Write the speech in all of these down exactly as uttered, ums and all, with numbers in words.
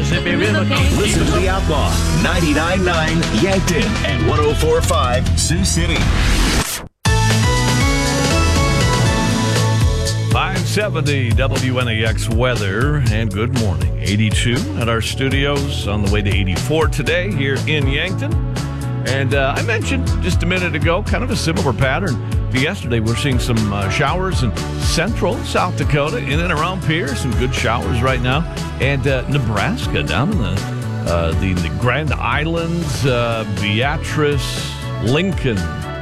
Mississippi River came. Listen to The Outlaw, ninety-nine point nine Yankton and one oh four point five Sioux City. five seventy W N A X weather, and good morning. eighty-two at our studios, on the way to eighty-four today here in Yankton. And uh, I mentioned just a minute ago, kind of a similar pattern to yesterday. We're seeing some uh, showers in central South Dakota, in and around Pierce, some good showers right now. And uh, Nebraska, down in the, uh, the, the Grand Islands, uh, Beatrice, Lincoln,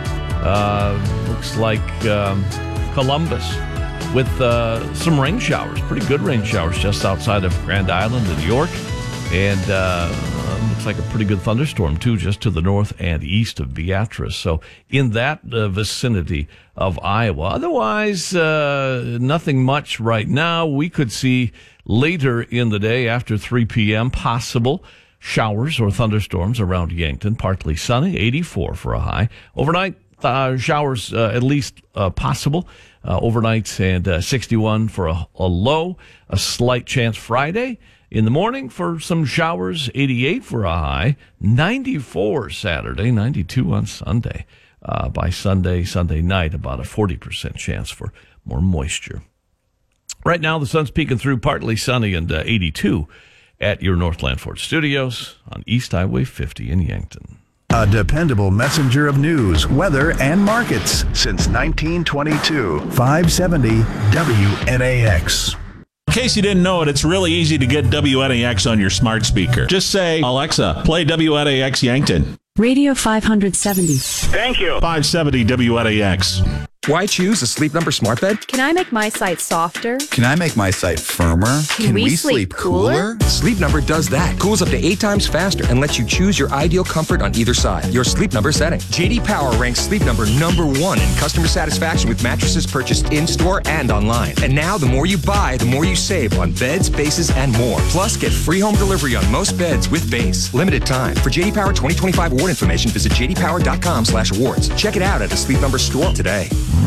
uh, looks like um, Columbus, with uh, some rain showers, pretty good rain showers just outside of Grand Island and York. And uh, looks like a pretty good thunderstorm, too, just to the north and east of Beatrice. So in that uh, vicinity of Iowa. Otherwise, uh, nothing much right now. We could see later in the day, after three p.m., possible showers or thunderstorms around Yankton. Partly sunny, eighty-four for a high. Overnight, uh, showers uh, at least uh, possible. Uh, overnights and uh, sixty-one for a, a low. A slight chance Friday in the morning for some showers, eighty-eight for a high. ninety-four Saturday, ninety-two on Sunday. Uh, by Sunday, Sunday night, about a forty percent chance for more moisture. Right now, the sun's peeking through, partly sunny, and uh, eighty-two at your Northland Ford Studios on East Highway fifty in Yankton. A dependable messenger of news, weather, and markets since nineteen twenty-two. five seventy W N A X. In case you didn't know it, it's really easy to get W N A X on your smart speaker. Just say, Alexa, play W N A X Yankton. Radio five seventy. Thank you. five seventy W N A X. Why choose a Sleep Number smart bed? Can I make my site softer? Can I make my site firmer? Can, Can we, we sleep, sleep cooler? cooler? Sleep Number does that. Cools up to eight times faster and lets you choose your ideal comfort on either side. Your Sleep Number setting. J D Power ranks Sleep Number number one in customer satisfaction with mattresses purchased in-store and online. And now, the more you buy, the more you save on beds, bases, and more. Plus, get free home delivery on most beds with base. Limited time. For J D Power twenty twenty-five award information, visit j d power dot com slash awards. Check it out at a Sleep Number store today.